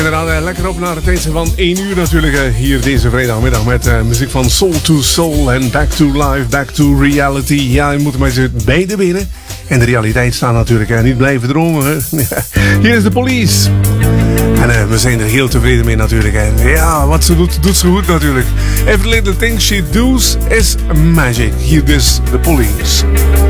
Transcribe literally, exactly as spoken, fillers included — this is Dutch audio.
Inderdaad, eh, lekker op naar het einde van één uur natuurlijk. Eh, hier deze vrijdagmiddag met uh, muziek van Soul to Soul en Back to Life, Back to Reality. Ja, je moet er maar eens beide binnen. En de realiteit staat natuurlijk, eh, niet blijven dromen. Hier is de Police. En uh, we zijn er heel tevreden mee natuurlijk. En ja, wat ze doet, doet ze goed natuurlijk. Every little thing she does is magic. Hier dus de Police.